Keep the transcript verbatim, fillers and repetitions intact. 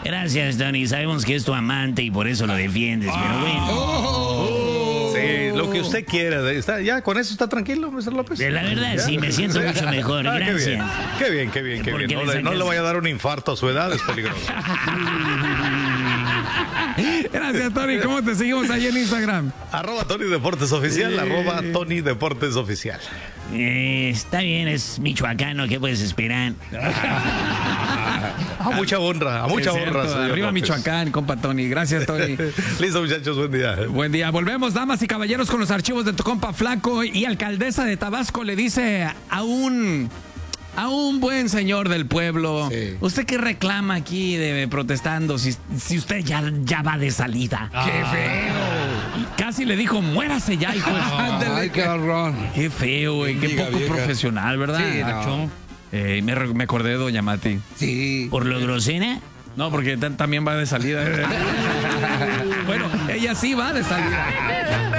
Gracias, Tony. Sabemos que es tu amante y por eso lo defiendes, pero bueno. Oh. Sí, lo que usted quiera. Está, ya, con eso está tranquilo, mister López. De la verdad, ¿Ya? sí, me siento mucho mejor. Ah, Gracias. Qué bien, qué bien, qué bien. Qué bien. No, le, no le vaya a dar un infarto a su edad, es peligroso. Gracias, Tony. ¿Cómo te seguimos ahí en Instagram? Arroba Tony Deportes Oficial, Sí. arroba Tony Deportes Oficial. Eh, está bien, es michoacano, ¿qué puedes esperar? A mucha honra, a mucha Es cierto, honra. señor arriba López. Michoacán, compa Tony. Gracias, Tony. Listo, muchachos, buen día. Buen día. Volvemos, damas y caballeros, con los archivos de tu compa Flaco. Y alcaldesa de Tabasco le dice a un... A un buen señor del pueblo, Sí. ¿usted qué reclama aquí de protestando si, si usted ya, ya va de salida? ¡Qué feo! Y casi le dijo, muérase ya, hijo de... Ay, qué horror. Qué feo, güey, qué Diga, poco vieja. profesional, ¿verdad? Sí, no. Nacho? Eh, me, re- me acordé de Doña Mati. Sí. ¿Por lo grosera? No, porque ta- también va de salida. Bueno, ella sí va de salida.